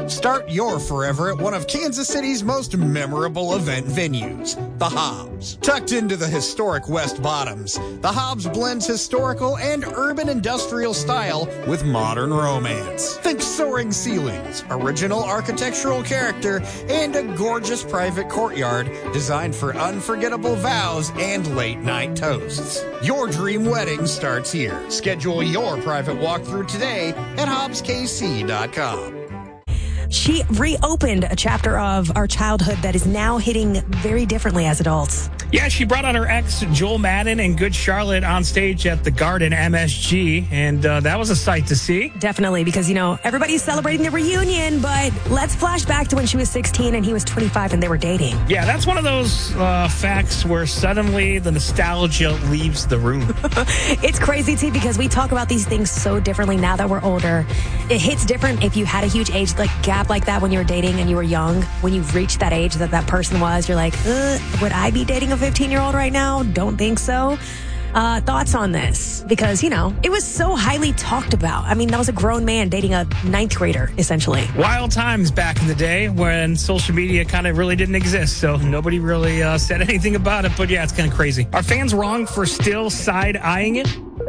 Start your forever at one of Kansas City's most memorable event venues, the Hobbs. Tucked into the historic West Bottoms, the Hobbs blends historical and urban industrial style with modern romance. Think soaring ceilings, original architectural character, and a gorgeous private courtyard designed for unforgettable vows and late-night toasts. Your dream wedding starts here. Schedule your private walkthrough today at hobbskc.com. She reopened a chapter of our childhood that is now hitting very differently as adults. Yeah, she brought on her ex, Joel Madden, and Good Charlotte on stage at the Garden MSG, and that was a sight to see. Definitely, because, everybody's celebrating the reunion, but let's flash back to when she was 16 and he was 25 and they were dating. Yeah, that's one of those facts where suddenly the nostalgia leaves the room. It's crazy, too, because we talk about these things so differently now that we're older. It hits different if you had a huge age gap like that when you were dating and you were young. When you've reached that age that person was, you're like, would I be dating a 15-year-old right now? Don't think so. Thoughts on this? Because, it was so highly talked about. I mean, that was a grown man dating a 9th grader, essentially. Wild times back in the day when social media kind of really didn't exist, so nobody really said anything about it. But yeah, it's kind of crazy. Are fans wrong for still side-eyeing it?